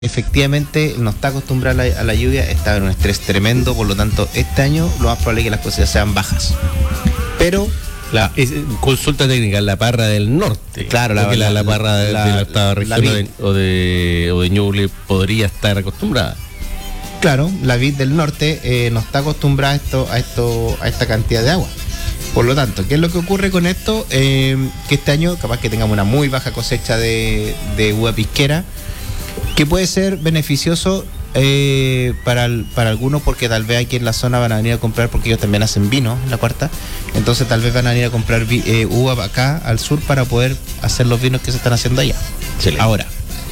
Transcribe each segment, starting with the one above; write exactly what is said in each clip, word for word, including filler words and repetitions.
efectivamente no está acostumbrada a la, a la lluvia, está en un estrés tremendo, por lo tanto este año lo más probable es que las cosechas sean bajas. Pero la es, consulta técnica, la parra del norte. Claro, la, la, la, la parra de la, de la, esta región la de, o de o de Ñuble podría estar acostumbrada. Claro, la vid del norte eh, no está acostumbrada a esto, a esto, a esta cantidad de agua. Por lo tanto, ¿qué es lo que ocurre con esto? Eh, que este año capaz que tengamos una muy baja cosecha de, de uva pisquera, que puede ser beneficioso eh, para, para algunos, porque tal vez aquí en la zona van a venir a comprar, porque ellos también hacen vino en la cuarta, entonces tal vez van a venir a comprar vi, eh, uva acá al sur para poder hacer los vinos que se están haciendo allá. Excelente. Ahora,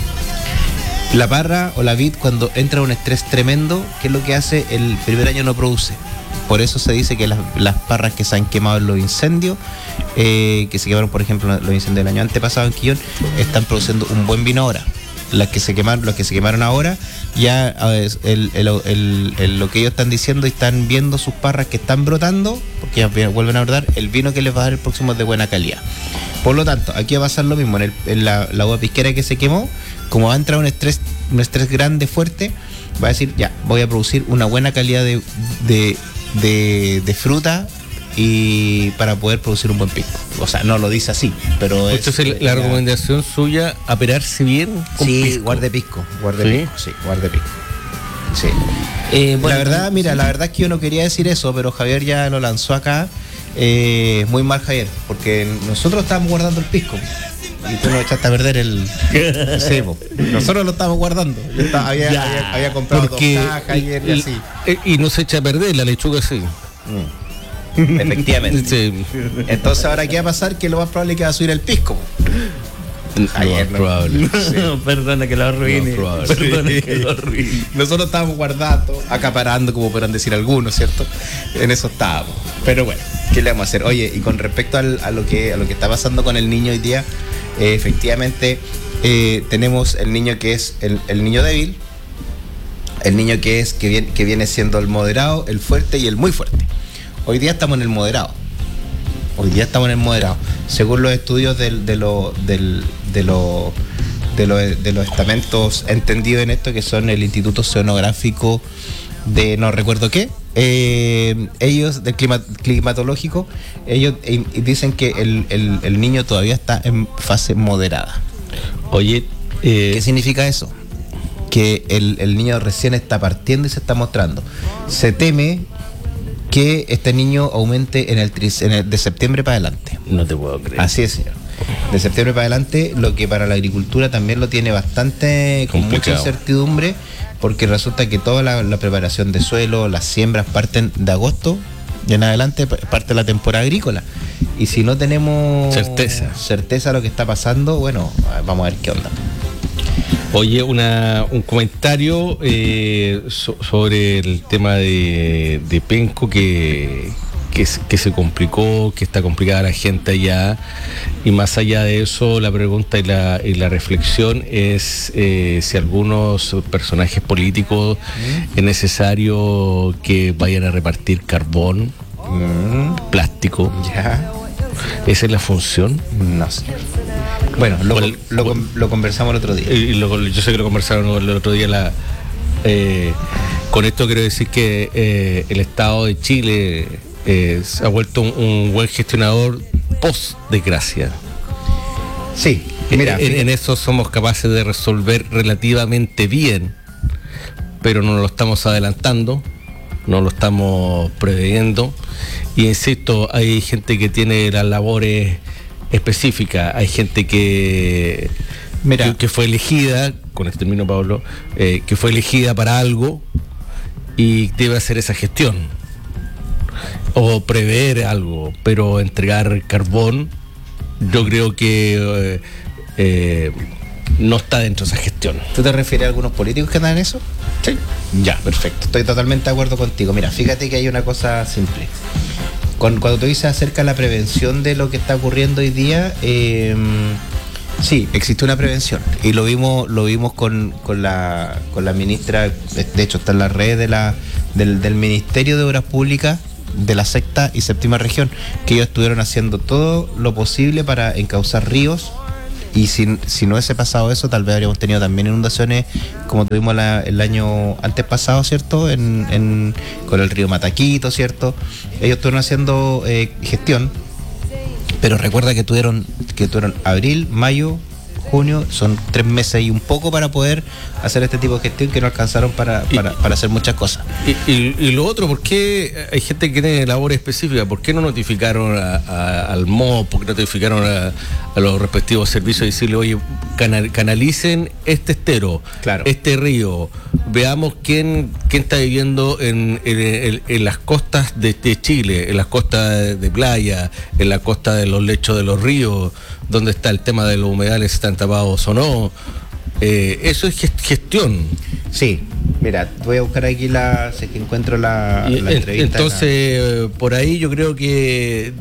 la parra o la vid, cuando entra un estrés tremendo, ¿qué es lo que hace? El primer año no produce. Por eso se dice que las, las parras que se han quemado en los incendios, eh, que se quemaron, por ejemplo, los incendios del año antepasado en Quillón, están produciendo un buen vino ahora. Las que se quemaron, los que se quemaron ahora, ya el, el, el, el, lo que ellos están diciendo y están viendo sus parras que están brotando, porque ya vuelven a brotar, el vino que les va a dar el próximo es de buena calidad. Por lo tanto, aquí va a pasar lo mismo, en, el, en la, la uva pisquera que se quemó, como va a entrar un estrés, un estrés grande, fuerte, va a decir, ya, voy a producir una buena calidad de, de, de, de fruta y para poder producir un buen pisco. O sea, no lo dice así, pero es... Entonces la, la recomendación suya, aperarse bien con sí, pisco. guarde pisco, guarde ¿Sí? pisco, sí, guarde pisco. Sí. Eh, bueno, la verdad, mira, la verdad es que yo no quería decir eso, pero Javier ya lo lanzó acá. Eh, muy mal, Javier, porque nosotros estábamos guardando el pisco y tú nos echaste a perder el... Sí, po. Nosotros lo estábamos guardando. Yo estaba, había, ya, había, había comprado porque dos cajas ayer y, y así. Y no se echa a perder la lechuga así. Mm. Efectivamente. Sí. Entonces ahora qué va a pasar, que lo más probable es que va a subir el pisco. Ayer, no, probable. Sí. No, perdona que lo arruine. No, perdona sí. que lo arruine. Nosotros estábamos guardando, acaparando, como podrán decir algunos, ¿cierto? En eso estábamos. Pero bueno, ¿qué le vamos a hacer? Oye, y con respecto al, a lo que a lo que está pasando con el niño hoy día, eh, efectivamente eh, tenemos el niño que es el, el niño débil, el niño que es que viene, que viene siendo el moderado, el fuerte y el muy fuerte. Hoy día estamos en el moderado. Hoy día estamos en el moderado. Según los estudios del, de, lo, del, de, lo, de, lo, de los estamentos entendidos en esto, que son el Instituto Oceanográfico de no recuerdo qué, eh, ellos, del clima, climatológico, ellos eh, dicen que el, el, el niño todavía está en fase moderada. Oye, eh, ¿qué significa eso? Que el, el niño recién está partiendo y se está mostrando. Se teme que este niño aumente en el, en el de septiembre para adelante. No te puedo creer. Así es, señor. De septiembre para adelante, lo que para la agricultura también lo tiene bastante con complicado. Mucha incertidumbre, porque resulta que toda la, la preparación de suelo, las siembras parten de agosto y en adelante parte la temporada agrícola. Y si no tenemos certeza, certeza de lo que está pasando, bueno, vamos a ver qué onda. Oye, una, un comentario eh, so, sobre el tema de, de Penco que, que, que se complicó, que está complicada la gente allá, y más allá de eso, la pregunta y la, y la reflexión es eh, si algunos personajes políticos mm. es necesario que vayan a repartir carbón, mm. plástico. Ya. ¿Esa es la función? No sé. Bueno, lo, bueno, lo, lo conversamos el otro día. Y lo, yo sé que lo conversaron el otro día. La, eh, con esto quiero decir que eh, el Estado de Chile eh, se ha vuelto un, un buen gestionador post desgracia. Sí, mira. En, en eso somos capaces de resolver relativamente bien, pero no lo estamos adelantando, no lo estamos preveyendo. Y insisto, hay gente que tiene las labores específicas, hay gente que, Mira. que, que fue elegida, con este término, Pablo, eh, que fue elegida para algo y debe hacer esa gestión o prever algo, pero entregar carbón, yo creo que eh, eh, no está dentro de esa gestión. ¿Tú te refieres a algunos políticos que andan en eso? Sí. Ya, perfecto. Estoy totalmente de acuerdo contigo. Mira, fíjate que hay una cosa simple. Cuando, cuando tú dices acerca de la prevención de lo que está ocurriendo hoy día, eh, sí, existe una prevención. Y lo vimos, lo vimos con, con la con la ministra, de hecho está en la red de la, del, del Ministerio de Obras Públicas de la sexta y séptima región, que ellos estuvieron haciendo todo lo posible para encauzar ríos Y si, si no hubiese pasado eso, tal vez habríamos tenido también inundaciones como tuvimos la, el año antes pasado, ¿cierto? En, en, con el río Mataquito, ¿cierto? Ellos estuvieron haciendo eh, gestión, pero recuerda que tuvieron, que tuvieron abril, mayo, junio, son tres meses y un poco para poder hacer este tipo de gestión que no alcanzaron para, para, para hacer muchas cosas. Y, y, y lo otro, ¿por qué hay gente que tiene labores específicas? ¿Por qué no notificaron a, a, al M O P? ¿Por qué no notificaron a, a los respectivos servicios y decirle, oye, canal, canalicen este estero, claro, este río, veamos quién, quién está viviendo en, en, en, en las costas de, de Chile, en las costas de, de playa, en la costa de los lechos de los ríos, donde está el tema de los humedales, están tapados o no? Eh, eso es gestión. Sí, mira, voy a buscar aquí la, si es que encuentro la, y, la entrevista. Entonces, la... por ahí yo creo que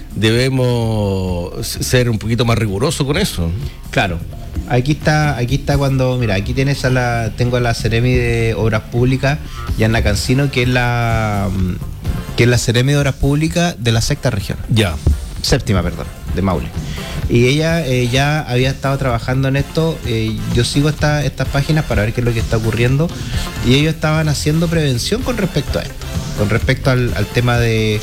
debemos ser un poquito más rigurosos con eso. Claro. Aquí está, aquí está cuando, mira, aquí tienes a la, tengo a la Seremi de Obras Públicas, Yana Cancino, que es la, que es la Seremi de Obras Públicas de la sexta región. Ya. Séptima, perdón, de Maule. Y ella eh, ya había estado trabajando en esto. Eh, yo sigo esta, estas páginas para ver qué es lo que está ocurriendo. Y ellos estaban haciendo prevención con respecto a esto. Con respecto al, al tema de,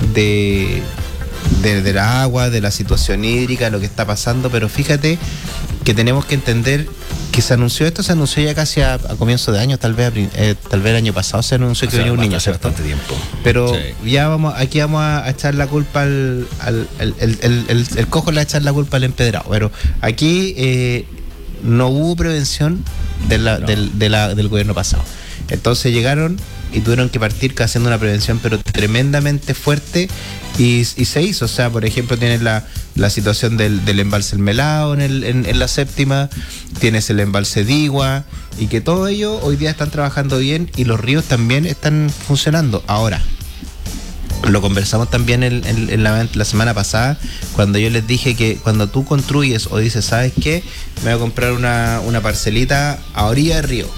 de, de, de la agua, de la situación hídrica, lo que está pasando. Pero fíjate que tenemos que entender que se anunció esto, se anunció ya casi a, a comienzo de año, tal vez eh, tal vez el año pasado se anunció que venía un niño, hace ¿cierto? bastante tiempo. Pero sí, ya vamos, aquí vamos a echar la culpa al, al el, el, el, el, el cojo le va a echar la culpa al empedrado, pero aquí eh, no hubo prevención de la, no. del, de la, del gobierno pasado. Entonces llegaron y tuvieron que partir haciendo una prevención pero tremendamente fuerte y, y se hizo. O sea, por ejemplo, tienes la, la situación del, del embalse El Melao en, el, en, en la séptima, tienes el embalse Digua, y que todo ello hoy día están trabajando bien y los ríos también están funcionando. Ahora, lo conversamos también en, en, en la, la semana pasada, cuando yo les dije que cuando tú construyes o dices, ¿sabes qué? Me voy a comprar una, una parcelita a orilla del río.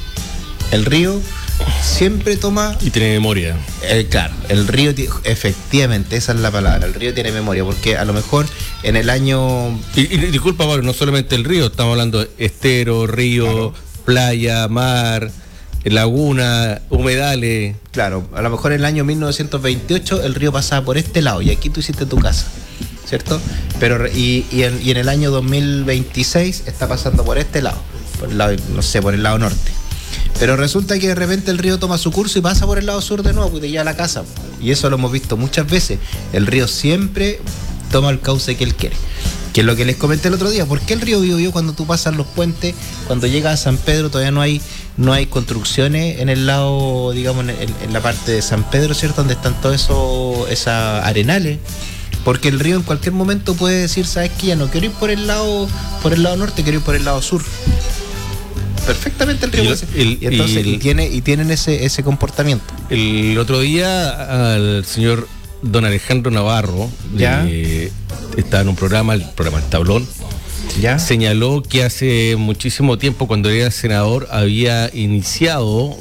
El río siempre toma... Y tiene memoria. Eh, claro, el río, efectivamente, esa es la palabra, el río tiene memoria, porque a lo mejor en el año... Y, y disculpa, Pablo, no solamente el río, estamos hablando de estero, río, claro, playa, mar, laguna, humedales. Claro, a lo mejor en el año mil novecientos veintiocho el río pasaba por este lado y aquí tú hiciste tu casa, ¿cierto? Pero y, y, en, y en el año dos mil veintiséis está pasando por este lado, por el lado, no sé, por el lado norte. Pero resulta que de repente el río toma su curso y pasa por el lado sur de nuevo, pues te lleva a la casa. Y eso lo hemos visto muchas veces. El río siempre toma el cauce que él quiere. Que es lo que les comenté el otro día. ¿Por qué el río Biobío, cuando tú pasas los puentes, cuando llegas a San Pedro, todavía no hay no hay construcciones en el lado, digamos, en, en la parte de San Pedro, ¿cierto? Donde están todos esos esas arenales? Porque el río en cualquier momento puede decir, ¿sabes qué? Ya no quiero ir por el lado, por el lado norte, quiero ir por el lado sur. Perfectamente el río. Y, el, y entonces el, y tiene y tienen ese ese comportamiento. El otro día al señor don Alejandro Navarro, ¿ya? Eh, estaba en un programa, el programa El Tablón, ¿ya? Señaló que hace muchísimo tiempo, cuando era senador, había iniciado,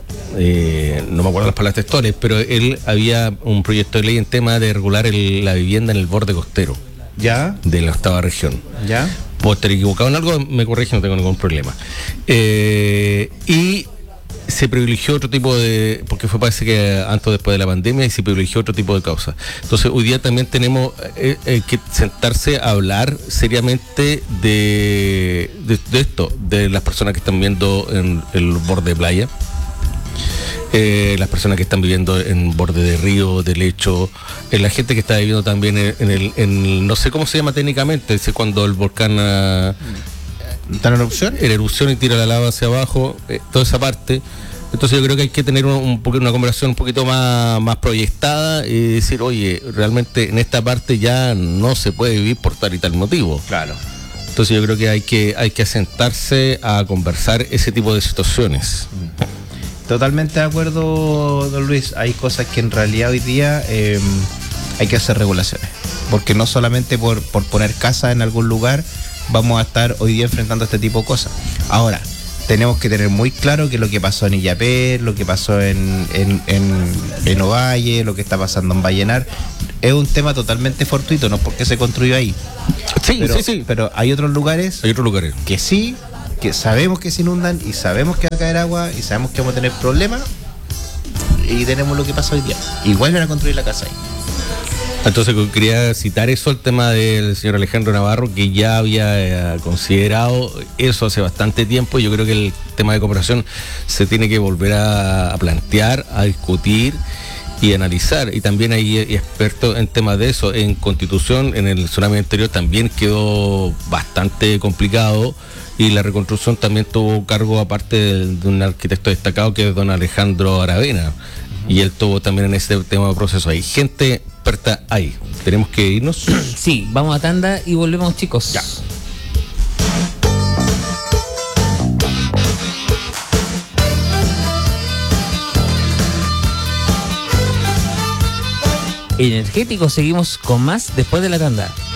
eh, no me acuerdo las palabras textuales, pero él había un proyecto de ley en tema de regular el, la vivienda en el borde costero, ¿ya? De la octava región. ¿Ya? Puedo estar equivocado en algo, me corrige, no tengo ningún problema. Eh, y se privilegió otro tipo de, porque fue parece que antes o después de la pandemia, y se privilegió otro tipo de causas. Entonces hoy día también tenemos eh, eh, que sentarse a hablar seriamente de, de, de esto, de las personas que están viviendo en el borde de playa, eh, las personas que están viviendo en borde de río, de lecho, eh, la gente que está viviendo también en, en, el, en no sé cómo se llama técnicamente, es cuando el volcán uh, ¿está en erupción? En erupción y tira la lava hacia abajo, eh, toda esa parte. Entonces yo creo que hay que tener un, un, una conversación un poquito más, más proyectada y decir, oye, realmente en esta parte ya no se puede vivir por tal y tal motivo. Claro. Entonces yo creo que hay que hay que sentarse a conversar ese tipo de situaciones. Totalmente de acuerdo, don Luis. Hay cosas que en realidad hoy día eh, hay que hacer regulaciones, porque no solamente por, por poner casa en algún lugar vamos a estar hoy día enfrentando este tipo de cosas. Ahora, tenemos que tener muy claro que lo que pasó en Illapel, lo que pasó en, en, en, en Ovalle, lo que está pasando en Vallenar, es un tema totalmente fortuito, no es porque se construyó ahí. Sí, pero, sí, sí. Pero hay otros lugares Hay otros lugares. que sí, que sabemos que se inundan y sabemos que va a caer agua y sabemos que vamos a tener problemas y tenemos lo que pasó hoy día. Igual van a construir la casa ahí. Entonces quería citar eso, el tema del señor Alejandro Navarro, que ya había eh, considerado eso hace bastante tiempo. Yo creo que el tema de cooperación se tiene que volver a, a plantear, a discutir y analizar. Y también hay expertos en temas de eso. En Constitución, en el tsunami anterior, también quedó bastante complicado. Y la reconstrucción también tuvo cargo, aparte de, de un arquitecto destacado, que es don Alejandro Aravena. Y él tuvo también en ese tema de proceso. Hay gente experta ahí. Tenemos que irnos. Sí, vamos a tanda y volvemos, chicos. Ya. Energéticos, seguimos con más después de la tanda.